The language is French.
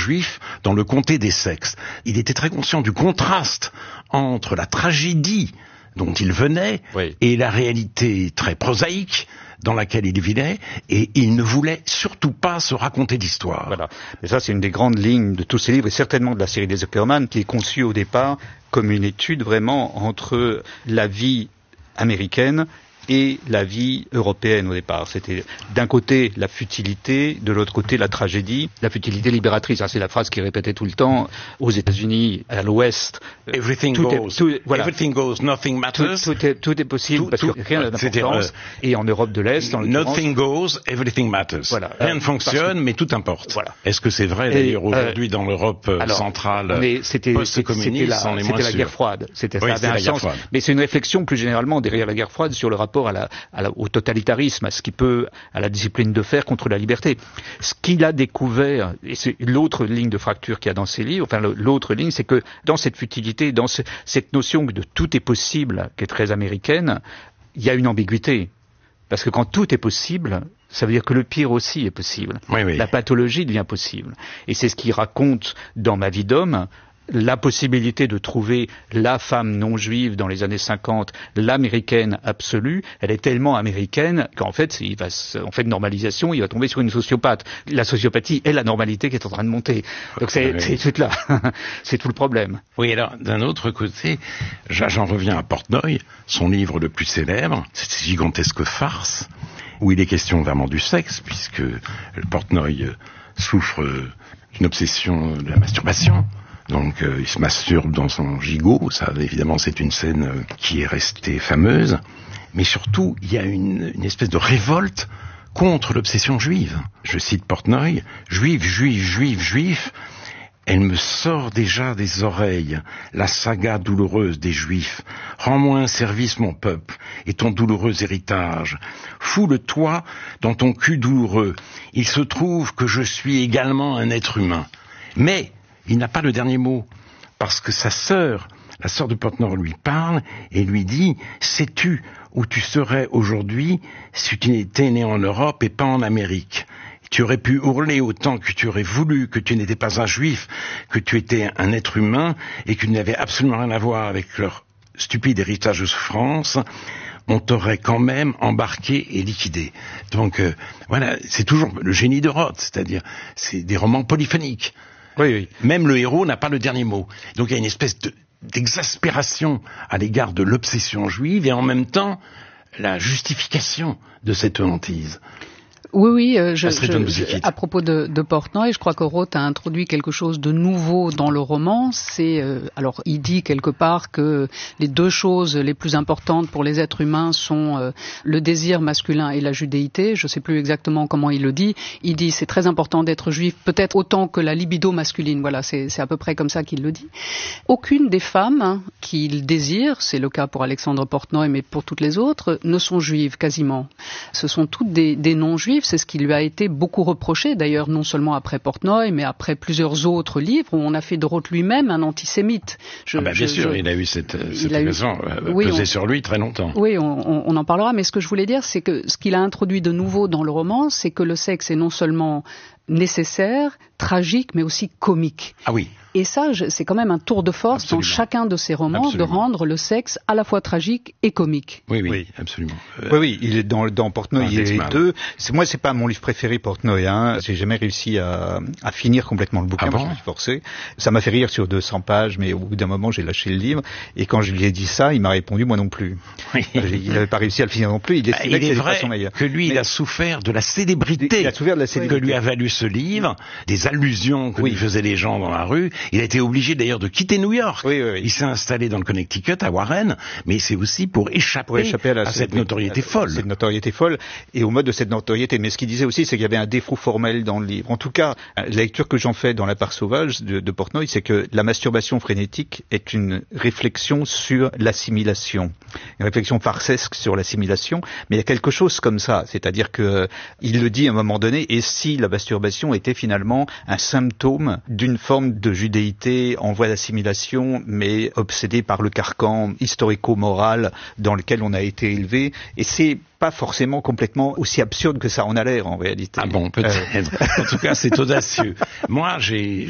juif dans le comté d'Essex. Il était très conscient du contraste entre la tragédie dont il venait et la réalité très prosaïque dans laquelle il vivait, et il ne voulait surtout pas se raconter d'histoire. Voilà. Et ça, c'est une des grandes lignes de tous ces livres, et certainement de la série des Zuckerman, qui est conçue au départ comme une étude vraiment entre la vie américaine et la vie européenne au départ. C'était d'un côté la futilité, de l'autre côté la tragédie, la futilité libératrice. C'est la phrase qu'il répétait tout le temps aux États-Unis, à l'Ouest. Everything goes, nothing matters. Tout est possible parce que rien n'a d'importance. Et en Europe de l'Est, nothing goes, everything matters. Voilà. Rien ne fonctionne, mais tout importe. Voilà. Est-ce que c'est vrai d'ailleurs aujourd'hui dans l'Europe centrale post-communiste? C'était la guerre froide. C'était ça avait un sens. Mais c'est une réflexion plus généralement derrière la guerre froide sur le rapport au totalitarisme, à la discipline de fer contre la liberté. Ce qu'il a découvert, et c'est l'autre ligne de fracture qu'il y a dans ses livres, l'autre ligne, c'est que dans cette futilité, dans cette notion de tout est possible, qui est très américaine, il y a une ambiguïté. Parce que quand tout est possible, ça veut dire que le pire aussi est possible. La pathologie devient possible. Et c'est ce qu'il raconte dans Ma vie d'homme, la possibilité de trouver la femme non juive dans les années 50, l'américaine absolue, elle est tellement américaine qu'en fait, en fait de normalisation, il va tomber sur une sociopathe. La sociopathie est la normalité qui est en train de monter. Donc c'est tout là. C'est tout le problème. Oui, alors, d'un autre côté, j'en reviens à Portnoy, son livre le plus célèbre, cette gigantesque farce, où il est question vraiment du sexe, puisque Portnoy souffre d'une obsession de la masturbation. Donc il se masturbe dans son gigot, ça évidemment c'est une scène qui est restée fameuse, mais surtout il y a une espèce de révolte contre l'obsession juive. Je cite Portnoy, juif, elle me sort déjà des oreilles, la saga douloureuse des Juifs. Rends-moi un service, mon peuple, et ton douloureux héritage. Foule-toi dans ton cul douloureux. Il se trouve que je suis également un être humain. Mais il n'a pas le dernier mot, parce que sa sœur, la sœur de Portnoy, lui parle et lui dit « Sais-tu où tu serais aujourd'hui si tu étais né en Europe et pas en Amérique ? Tu aurais pu hurler autant que tu aurais voulu que tu n'étais pas un juif, que tu étais un être humain et que tu n'avais absolument rien à voir avec leur stupide héritage de souffrance. On t'aurait quand même embarqué et liquidé. » Donc voilà, c'est toujours le génie de Roth, c'est-à-dire c'est des romans polyphoniques. Oui. Même le héros n'a pas le dernier mot. Donc il y a une espèce d'exaspération à l'égard de l'obsession juive et en même temps la justification de cette hantise. Oui, à propos de Portnoy, je crois que Roth a introduit quelque chose de nouveau dans le roman. Alors il dit quelque part que les deux choses les plus importantes pour les êtres humains sont le désir masculin et la judéité. Je ne sais plus exactement comment il le dit. Il dit c'est très important d'être juif, peut-être autant que la libido masculine. Voilà, c'est à peu près comme ça qu'il le dit. Aucune des femmes qu'il désire, c'est le cas pour Alexandre Portnoy, mais pour toutes les autres, ne sont juives quasiment. Ce sont toutes des non-juifs. C'est ce qui lui a été beaucoup reproché, d'ailleurs, non seulement après Portnoy, mais après plusieurs autres livres où on a fait de Roth lui-même un antisémite. Bien sûr, il a eu cette raison pesée sur lui très longtemps. Oui, on en parlera, mais ce que je voulais dire, c'est que ce qu'il a introduit de nouveau dans le roman, c'est que le sexe est non seulement nécessaire, tragique, mais aussi comique. Ah oui. Et ça, c'est quand même un tour de force dans chacun de ses romans, de rendre le sexe à la fois tragique et comique. Oui, absolument. Oui, il est dans Portnoy, il est les deux. Moi, c'est pas mon livre préféré, Portnoy. J'ai jamais réussi à finir complètement le bouquin, je me suis forcé. Ça m'a fait rire sur 200 pages, mais au bout d'un moment, j'ai lâché le livre. Et quand je lui ai dit ça, il m'a répondu, moi non plus. Oui. Il n'avait pas réussi à le finir non plus. Il est vrai que lui, il a souffert de la célébrité que lui a valu ce livre, des allusions que lui faisaient les gens dans la rue. Il a été obligé d'ailleurs de quitter New York. Il s'est installé dans le Connecticut, à Warren, mais c'est aussi pour échapper à cette notoriété folle. Cette notoriété folle et au mode de cette notoriété. Mais ce qu'il disait aussi, c'est qu'il y avait un défaut formel dans le livre. En tout cas, la lecture que j'en fais dans La part sauvage de Portnoy, c'est que la masturbation frénétique est une réflexion sur l'assimilation. Une réflexion farcesque sur l'assimilation. Mais il y a quelque chose comme ça. C'est-à-dire que il le dit à un moment donné, et si la masturbation était finalement un symptôme d'une forme de judéité en voie d'assimilation, mais obsédée par le carcan historico-moral dans lequel on a été élevé. Et c'est pas forcément complètement aussi absurde que ça en a l'air en réalité. Ah bon, peut-être. En tout cas, c'est audacieux. Moi, j'ai